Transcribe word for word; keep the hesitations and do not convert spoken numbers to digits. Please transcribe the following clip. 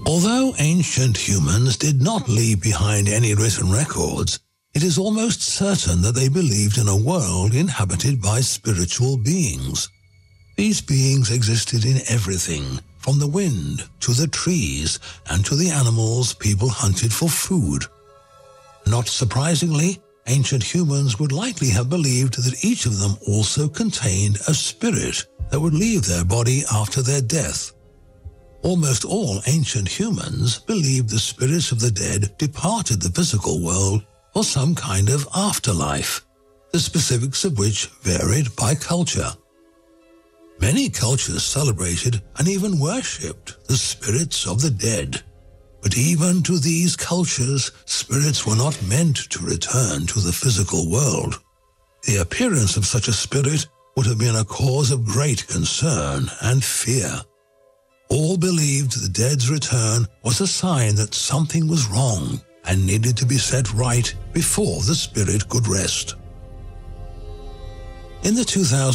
Although ancient humans did not leave behind any written records, it is almost certain that they believed in a world inhabited by spiritual beings. These beings existed in everything, from the wind to the trees and to the animals people hunted for food. Not surprisingly, ancient humans would likely have believed that each of them also contained a spirit that would leave their body after their death. Almost all ancient humans believed the spirits of the dead departed the physical world for some kind of afterlife, the specifics of which varied by culture. Many cultures celebrated and even worshipped the spirits of the dead. But even to these cultures, spirits were not meant to return to the physical world. The appearance of such a spirit would have been a cause of great concern and fear. All believed the dead's return was a sign that something was wrong and needed to be set right before the spirit could rest. In the two thousand